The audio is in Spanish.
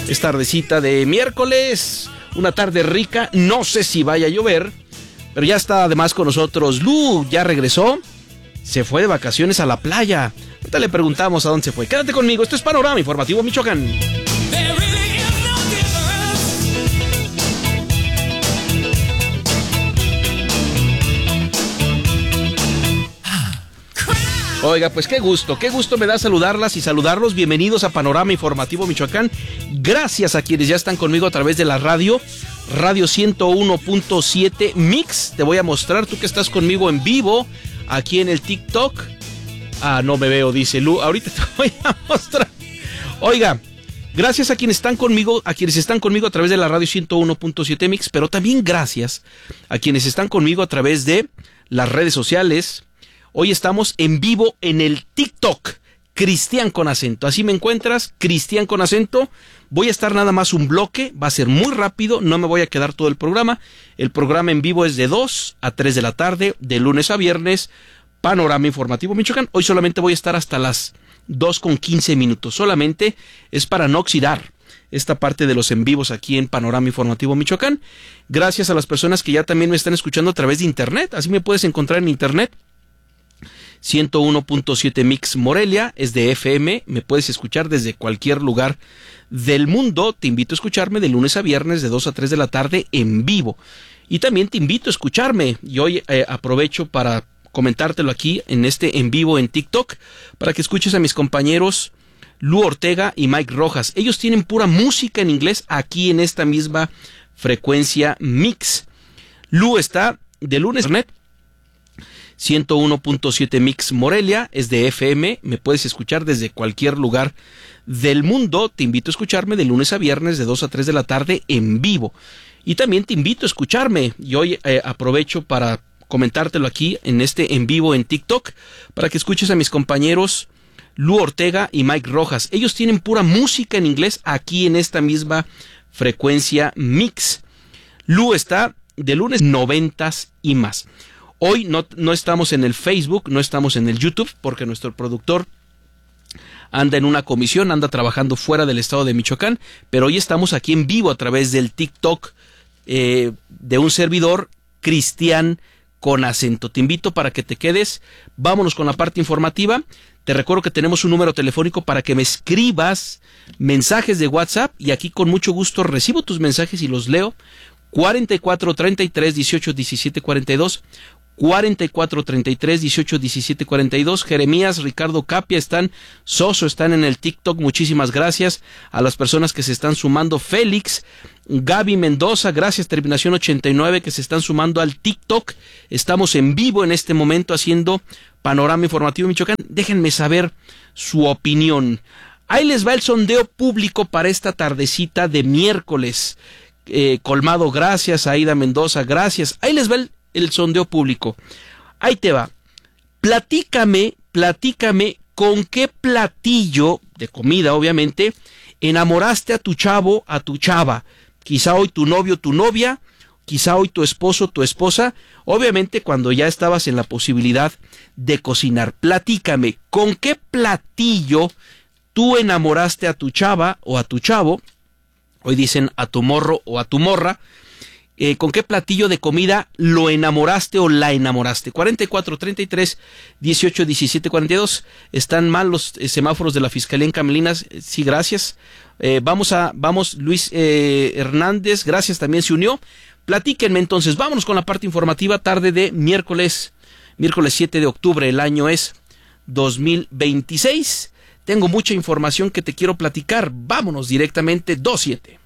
Es tardecita de miércoles, una tarde rica, no sé si vaya a llover, pero ya está además con nosotros Lu, ya regresó, se fue de vacaciones a la playa. Ahorita le preguntamos a dónde se fue. Quédate conmigo, esto es Panorama Informativo Michoacán. Oiga, pues qué gusto me da saludarlas y saludarlos. Bienvenidos a Panorama Informativo Michoacán. Gracias a quienes ya están conmigo a través de la radio 101.7 Mix. Te voy a mostrar, tú que estás conmigo en vivo, aquí en el TikTok. Ah, no me veo, dice Lu. Ahorita te voy a mostrar. Oiga, gracias a quienes están conmigo, a través de la radio 101.7 Mix, pero también gracias a quienes están conmigo a través de las redes sociales. Hoy estamos en vivo en el TikTok, Cristian con acento. Así me encuentras, Cristian con acento. Voy a estar nada más un bloque, va a ser muy rápido, no me voy a quedar todo el programa. El programa en vivo es de 2 a 3 de la tarde, de lunes a viernes, Panorama Informativo Michoacán. Hoy solamente voy a estar hasta las 2:15. Solamente es para no oxidar esta parte de los en vivos aquí en Panorama Informativo Michoacán. Gracias a las personas que ya también me están escuchando a través de internet. Así me puedes encontrar en internet. 101.7 Mix Morelia, es de FM, me puedes escuchar desde cualquier lugar del mundo. Te invito a escucharme de lunes a viernes de 2 a 3 de la tarde en vivo. Y también te invito a escucharme, y hoy aprovecho para comentártelo aquí en este en vivo en TikTok, para que escuches a mis compañeros Lu Ortega y Mike Rojas. Ellos tienen pura música en inglés aquí en esta misma frecuencia Mix. Lu está de lunes a viernes, 101.7 Mix Morelia, es de FM, me puedes escuchar desde cualquier lugar del mundo. Te invito a escucharme de lunes a viernes de 2 a 3 de la tarde en vivo. Y también te invito a escucharme, y hoy aprovecho para comentártelo aquí en este en vivo en TikTok, para que escuches a mis compañeros Lu Ortega y Mike Rojas. Ellos tienen pura música en inglés aquí en esta misma frecuencia Mix. Lu está de lunes 90s y más. Hoy no estamos en el Facebook, no estamos en el YouTube, porque nuestro productor anda en una comisión, anda trabajando fuera del estado de Michoacán, pero hoy estamos aquí en vivo a través del TikTok de un servidor, Cristian con acento. Te invito para que te quedes. Vámonos con la parte informativa. Te recuerdo que tenemos un número telefónico para que me escribas mensajes de WhatsApp, y aquí con mucho gusto recibo tus mensajes y los leo. 44 33 18 17 42, 44 33 18 17 42. Jeremías, Ricardo Capia están en el TikTok. Muchísimas gracias a las personas que se están sumando. Félix, Gaby Mendoza, gracias, terminación 89, que se están sumando al TikTok. Estamos en vivo en este momento haciendo Panorama Informativo Michoacán. Déjenme saber su opinión. Ahí les va el sondeo público para esta tardecita de miércoles. Colmado, gracias. Aida Mendoza, gracias. Ahí les va el sondeo público. Ahí te va. Platícame con qué platillo de comida, obviamente, enamoraste a tu chavo, a tu chava. Quizá hoy tu novio, tu novia, quizá hoy tu esposo, tu esposa, obviamente cuando ya estabas en la posibilidad de cocinar. Platícame con qué platillo tú enamoraste a tu chava o a tu chavo. Hoy dicen a tu morro o a tu morra. ¿Con qué platillo de comida lo enamoraste o la enamoraste? 44 33 18 17 42. Están mal los semáforos de la Fiscalía en Camelinas. Sí, gracias. Vamos, Luis Hernández, gracias, también se unió. Platíquenme entonces. Vámonos con la parte informativa, tarde de miércoles 7 de octubre. El año es 2026. Tengo mucha información que te quiero platicar. Vámonos directamente, 2-7.